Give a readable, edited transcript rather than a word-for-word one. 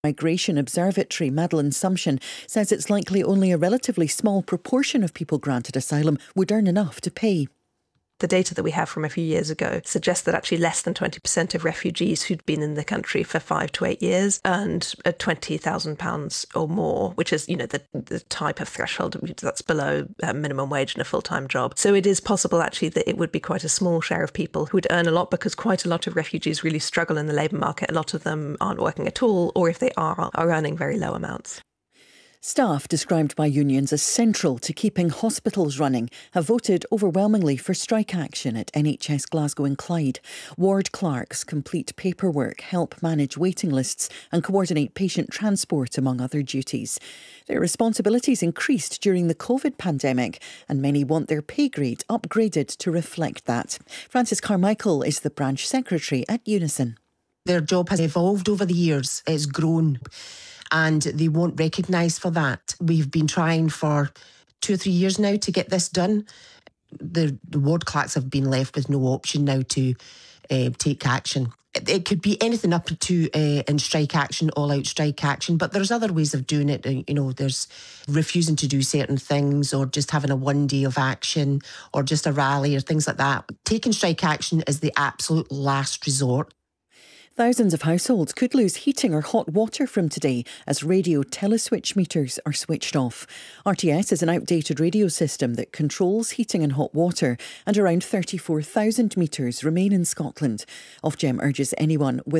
Migration Observatory, Madeleine Sumption, says it's likely only a relatively small proportion of people granted asylum would earn enough to pay. The data that we have from a few years ago suggests that actually less than 20% of refugees who'd been in the country for 5 to 8 years earned £20,000 or more, which is, the type of threshold that's below minimum wage in a full-time job. So it is possible actually that it would be quite a small share of people who would earn a lot, because quite a lot of refugees really struggle in the labour market. A lot of them aren't working at all, or if they are earning very low amounts. Staff, described by unions as central to keeping hospitals running, have voted overwhelmingly for strike action at NHS Glasgow and Clyde. Ward clerks complete paperwork, help manage waiting lists and coordinate patient transport, among other duties. Their responsibilities increased during the COVID pandemic, and many want their pay grade upgraded to reflect that. Frances Carmichael is the branch secretary at Unison. Their job has evolved over the years. It's grown, and they won't recognise for that. We've been trying for 2 or 3 years now to get this done. The ward clerks have been left with no option now to take action. It could be anything up to in strike action, all-out strike action, but there's other ways of doing it. There's refusing to do certain things, or just having a 1 day of action, or just a rally or things like that. Taking strike action is the absolute last resort. Thousands of households could lose heating or hot water from today as radio teleswitch meters are switched off. RTS is an outdated radio system that controls heating and hot water, and around 34,000 meters remain in Scotland. Ofgem urges anyone with